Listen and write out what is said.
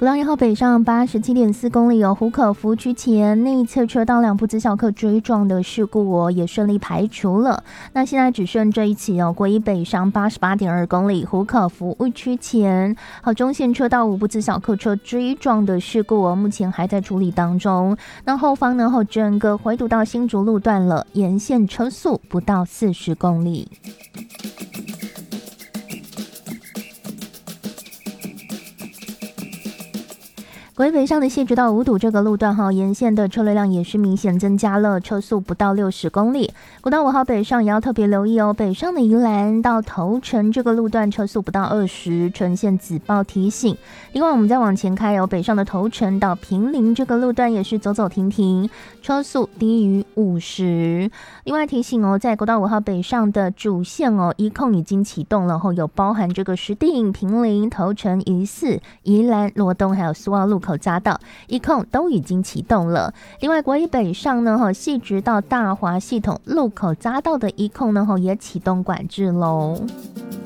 国道1号北上87.4公里虎口福区前内侧车道2部子小客追撞的事故也顺利排除了。那现在只剩这一起国一北上88.2公里虎口服务区前中线车道5部子小客车追撞的事故目前还在处理当中。那后方呢整个回堵到新竹路段了，沿线车速不到40公里。国一北上的谢直到五堵这个路段沿线的车流量也是明显增加了，车速不到60公里。国道5号北上也要特别留意北上的宜兰到头城这个路段车速不到20，呈现紫报提醒。另外我们再往前开北上的头城到坪林这个路段也是走走停停，车速低于50。另外提醒在国道5号北上的主线一控已经启动了，有包含这个石碇、坪林、头城、宜4、宜兰、罗东还有苏澳路口匝道一控都已经启动了。另外国一北上呢细直到大华系统路口匝道的一控呢也启动管制喽。